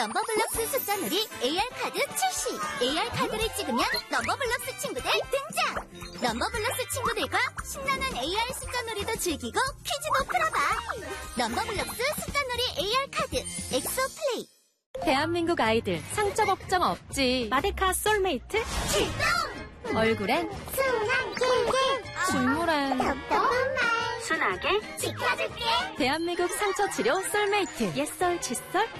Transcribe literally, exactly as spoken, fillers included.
넘버블럭스 숫자놀이 에이알 카드 출시! 에이알 카드를 찍으면 넘버블럭스 친구들 등장! 넘버블럭스 친구들과 신나는 에이알 숫자놀이도 즐기고 퀴즈도 풀어봐! 넘버블럭스 숫자놀이 에이알 카드 엑소 플레이! 대한민국 아이들 상처 걱정 없지. 마데카 솔메이트 출동! 얼굴엔 순한 길길 줄무란 답답한 말 순하게 지켜줄게! 대한민국 상처 치료 솔메이트 옛썰 칫솔